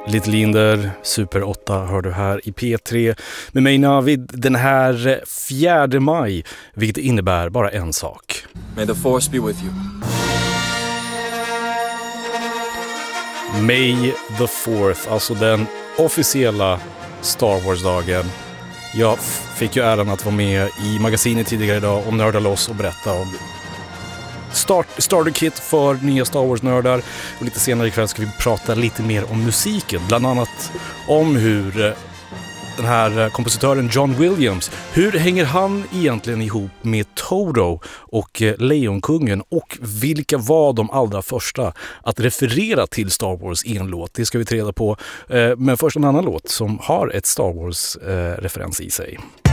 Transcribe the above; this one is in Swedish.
Little Linder, Super 8 hör du här i P3 med mig Navid den här 4 maj, vilket innebär bara en sak. May the force be with you. May the 4th, alltså den officiella Star Wars-dagen. Jag fick ju äran att vara med i magasinet tidigare idag och nörda loss och berätta om starter-kit för nya Star Wars-nördar. Och lite senare ikväll ska vi prata lite mer om musiken. Bland annat om hur den här kompositören John Williams, hur hänger han egentligen ihop med Toto och Lejonkungen, och vilka var de allra första att referera till Star Wars i en låt? Det ska vi ta reda på. Men först en annan låt som har ett Star Wars-referens i sig.